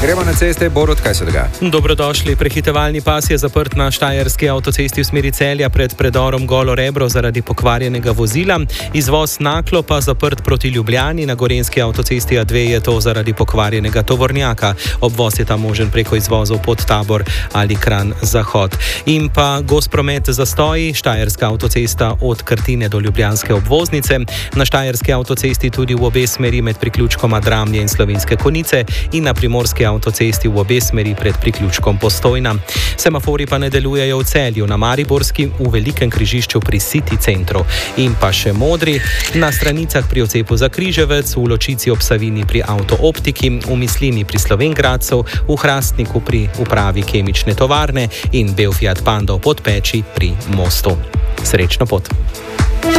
Gremo na ceste, Borut, kaj se dogaja? Dobrodošli. Prehitevalni pas je zaprt na štajerski avtocesti v smeri Celja pred predorom Golo Rebro zaradi pokvarjenega vozila. Izvoz Naklo pa zaprt proti Ljubljani, na gorenjski avtocesti A2 je to zaradi pokvarjenega tovornjaka. Obvoz je tam možen preko izvozov Podtabor ali Kranj Zahod. In pa Gospromet zastoji, štajerska avtocesta od Krtine do ljubljanske obvoznice. Na štajerski avtocesti tudi v obe smeri med priključkoma Dramlje in Slovenske Konjice in na primorski avtocesti v obe smeri pred priključkom Postojna. Semafori pa ne delujejo v Celju, na Mariborski, v velikem križišču pri City centru. In pa še modri, na stranicah pri odcepu za Križevec, v Ločici ob Savini pri Avtooptiki, v Mislini pri Slovenj Gradcu, v Hrastniku pri upravi kemične tovarne in Belfiat Panda v Podpeči pri mostu. Srečno pot!